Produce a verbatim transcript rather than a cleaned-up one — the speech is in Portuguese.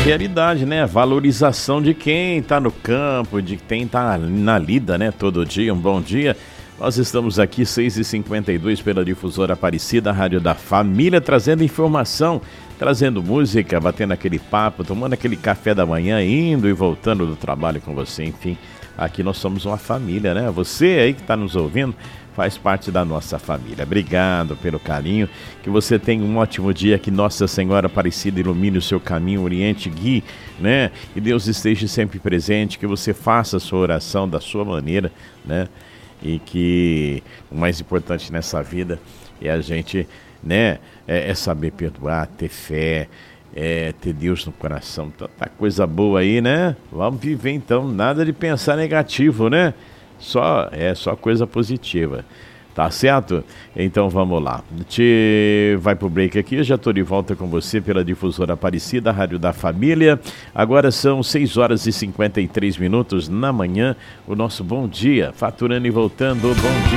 realidade, né? Valorização de quem está no campo, de quem está na lida, né? Todo dia, um bom dia. Nós estamos aqui, seis e cinquenta e dois, pela Difusora Aparecida, a Rádio da Família, trazendo informação, trazendo música, batendo aquele papo, tomando aquele café da manhã, indo e voltando do trabalho com você, enfim. Aqui nós somos uma família, né? Você aí que está nos ouvindo faz parte da nossa família. Obrigado pelo carinho, que você tenha um ótimo dia, que Nossa Senhora Aparecida ilumine o seu caminho, oriente, guie, né? Que Deus esteja sempre presente, que você faça a sua oração da sua maneira, né? E que o mais importante nessa vida é a gente, né? É, é saber perdoar, ter fé, é ter Deus no coração. Tanta coisa boa aí, né? Vamos viver então, nada de pensar negativo, né? Só, é só coisa positiva, tá certo? Então vamos lá, te vai pro break aqui, já tô de volta com você pela Difusora Aparecida, Rádio da Família. Agora são seis horas e cinquenta e três minutos na manhã, o nosso bom dia, faturando e voltando, bom dia.